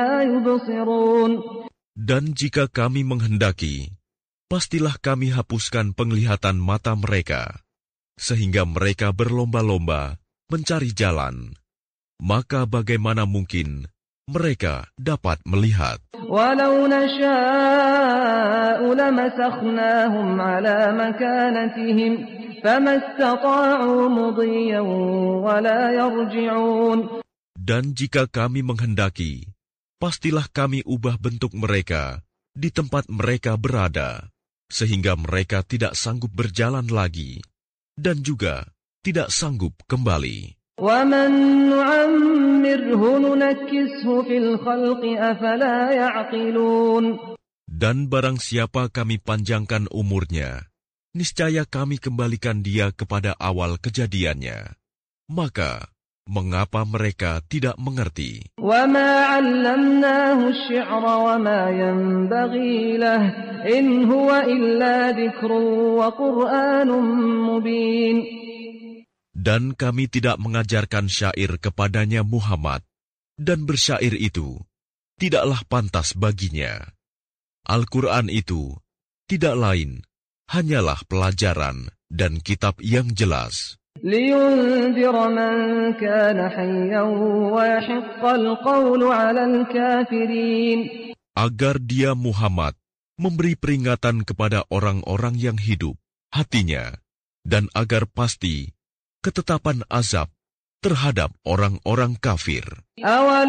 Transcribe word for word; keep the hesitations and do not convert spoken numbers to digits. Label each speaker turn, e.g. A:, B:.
A: Dan jika kami menghendaki, pastilah kami hapuskan penglihatan mata mereka, sehingga mereka berlomba-lomba mencari jalan. Maka bagaimana mungkin mereka dapat melihat?
B: Walau nasha'u lamasakhnahum ala makanatihim famastata'u mudiyyan wala yarji'un.
A: Dan jika kami menghendaki, pastilah kami ubah bentuk mereka di tempat mereka berada, sehingga mereka tidak sanggup berjalan lagi, dan juga tidak sanggup kembali.
B: وَمَن نُّعَمِّرْهُ نُنَكِّسْهُ فِي الْخَلْقِ أَفَلَا يَعْقِلُونَ.
A: Dan barang siapa kami panjangkan umurnya, niscaya kami kembalikan dia kepada awal kejadiannya. Maka, mengapa mereka tidak mengerti?
B: وَمَا عَلَّمْنَاهُ الشِّعْرَ وَمَا يَنبَغِي لَهُ إِنْ هُوَ إِلَّا ذِكْرٌ وَقُرْآنٌ مُّبِينٌ.
A: Dan kami tidak mengajarkan syair kepadanya Muhammad, dan bersyair itu tidaklah pantas baginya. Al-Quran itu tidak lain, hanyalah pelajaran dan kitab yang jelas.
B: لِيُنذِرَ مَن كَانَ حَيًّا وَيَحِقَّ الْقَوْلُ عَلَى الْكَافِرِينَ.
A: Agar dia Muhammad memberi peringatan kepada orang-orang yang hidup hatinya, dan agar pasti ketetapan azab terhadap orang-orang kafir.